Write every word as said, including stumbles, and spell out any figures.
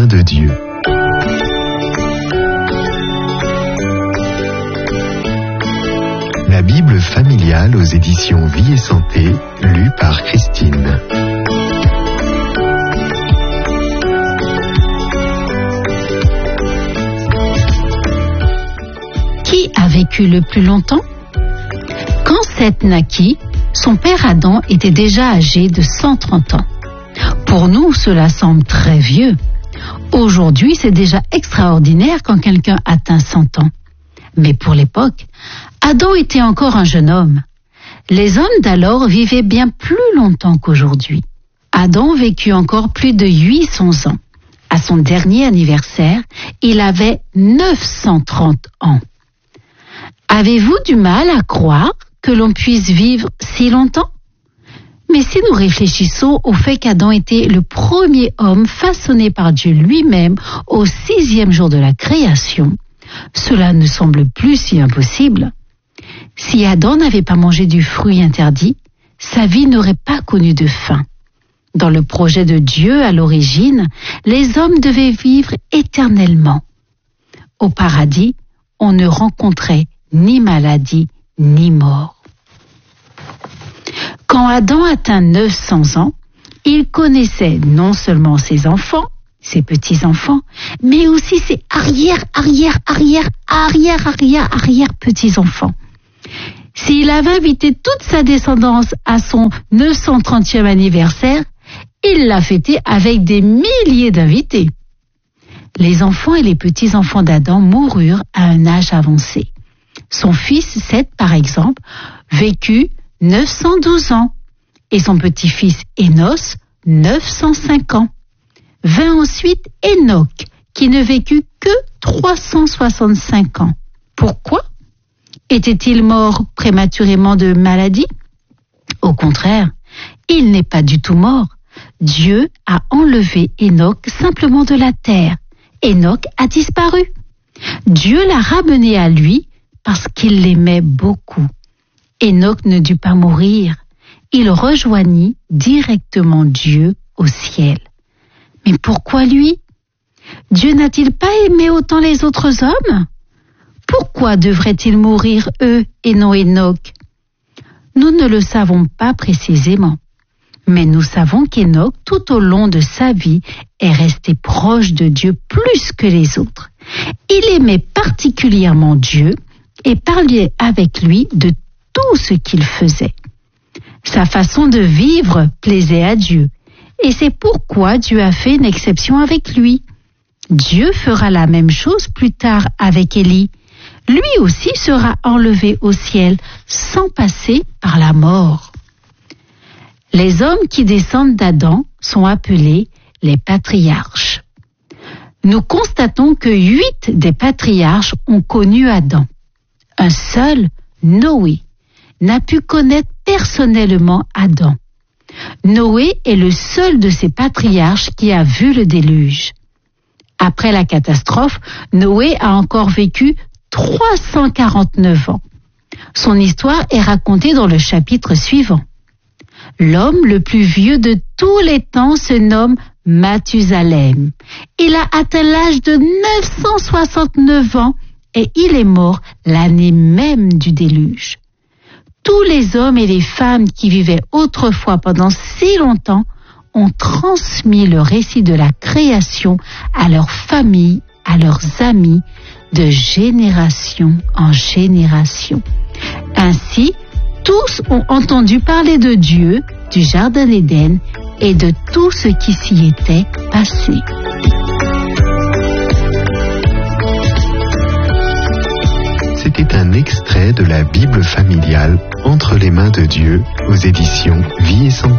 de Dieu. La Bible familiale aux éditions Vie et Santé, lue par Christine. Qui a vécu le plus longtemps? Quand Seth naquit, son père Adam était déjà âgé de cent trente ans. Pour nous, cela semble très vieux. Aujourd'hui, c'est déjà extraordinaire quand quelqu'un atteint cent ans. Mais pour l'époque, Adam était encore un jeune homme. Les hommes d'alors vivaient bien plus longtemps qu'aujourd'hui. Adam vécut encore plus de huit cents ans. À son dernier anniversaire, il avait neuf cent trente ans. Avez-vous du mal à croire que l'on puisse vivre si longtemps? Mais si nous réfléchissons au fait qu'Adam était le premier homme façonné par Dieu lui-même au sixième jour de la création, cela ne semble plus si impossible. Si Adam n'avait pas mangé du fruit interdit, sa vie n'aurait pas connu de fin. Dans le projet de Dieu à l'origine, les hommes devaient vivre éternellement. Au paradis, on ne rencontrait ni maladie ni mort. Quand Adam atteint neuf cents ans, il connaissait non seulement ses enfants, ses petits-enfants, mais aussi ses arrière, arrière, arrière, arrière, arrière, arrière petits-enfants. S'il avait invité toute sa descendance à son neuf cent trentième anniversaire, il l'a fêté avec des milliers d'invités. Les enfants et les petits-enfants d'Adam moururent à un âge avancé. Son fils Seth, par exemple, vécut neuf cent douze ans et son petit-fils Énos, neuf cent cinq ans. Vint ensuite Enoch, qui ne vécut que trois cent soixante-cinq ans. Pourquoi? Était-il mort prématurément de maladie? Au contraire, il n'est pas du tout mort. Dieu a enlevé Enoch simplement de la terre. Enoch a disparu. Dieu l'a ramené à lui parce qu'il l'aimait beaucoup. Enoch ne dut pas mourir. Il rejoignit directement Dieu au ciel. Mais pourquoi lui? Dieu n'a-t-il pas aimé autant les autres hommes? Pourquoi devraient-ils mourir eux et non Enoch? Nous ne le savons pas précisément, mais nous savons qu'Enoch, tout au long de sa vie, est resté proche de Dieu plus que les autres. Il aimait particulièrement Dieu et parlait avec lui de tout ce qu'il faisait. Sa façon de vivre plaisait à Dieu. Et c'est pourquoi Dieu a fait une exception avec lui. Dieu fera la même chose plus tard avec Élie. Lui aussi sera enlevé au ciel sans passer par la mort. Les hommes qui descendent d'Adam sont appelés les patriarches. Nous constatons que huit des patriarches ont connu Adam. Un seul, Noé, n'a pu connaître personnellement Adam. Noé est le seul de ces patriarches qui a vu le déluge. Après la catastrophe, Noé a encore vécu trois cent quarante-neuf ans. Son histoire est racontée dans le chapitre suivant. L'homme le plus vieux de tous les temps se nomme Mathusalem. Il a atteint l'âge de neuf cent soixante-neuf ans et il est mort l'année même du déluge. Tous les hommes et les femmes qui vivaient autrefois pendant si longtemps ont transmis le récit de la création à leurs familles, à leurs amis, de génération en génération. Ainsi, tous ont entendu parler de Dieu, du Jardin d'Éden et de tout ce qui s'y était passé. C'était un extrait de la Bible familiale Entre les mains de Dieu aux éditions Vie et Santé.